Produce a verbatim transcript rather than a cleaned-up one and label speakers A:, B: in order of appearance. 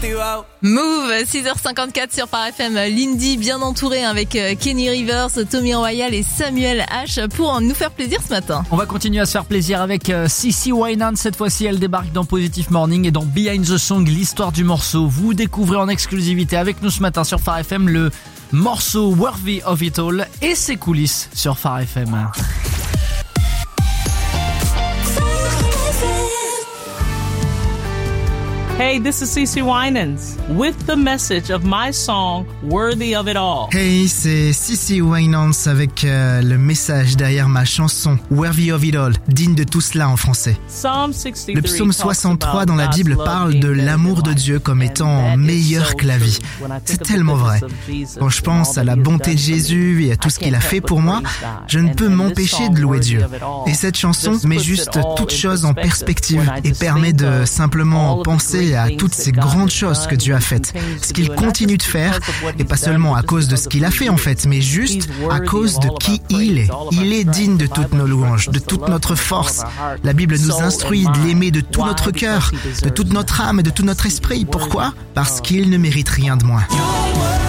A: Move, six heures cinquante-quatre sur Phare F M. Lindy bien entourée avec Kenny Rivers, Tommy Royal et Samuel H pour nous faire plaisir ce matin.
B: On va continuer à se faire plaisir avec Cissy Winans. Cette fois-ci, elle débarque dans Positive Morning et dans Behind the Song, l'histoire du morceau. Vous découvrez en exclusivité avec nous ce matin sur Phare F M le morceau Worthy of It All et ses coulisses sur Phare F M.
C: Hey, this is Cissy Winans with the message of my song Worthy of It All.
D: Hey, c'est Cissy Winans avec euh, le message derrière ma chanson Worthy of It All, digne de tout cela en français. Le psaume soixante-trois dans la Bible parle de l'amour de Dieu comme étant meilleur que la vie. C'est tellement vrai. Quand je pense à la bonté de Jésus et à tout ce qu'il a fait pour moi, je ne peux m'empêcher de louer Dieu. Et cette chanson met juste toutes choses en perspective et permet de simplement penser à toutes ces grandes choses que Dieu a faites, ce qu'il continue de faire, et pas seulement à cause de ce qu'il a fait en fait, mais juste à cause de qui il est. Il est digne de toutes nos louanges, de toute notre force. La Bible nous instruit de l'aimer de tout notre cœur, de toute notre âme et de tout notre esprit. Pourquoi ? Parce qu'il ne mérite rien de moins.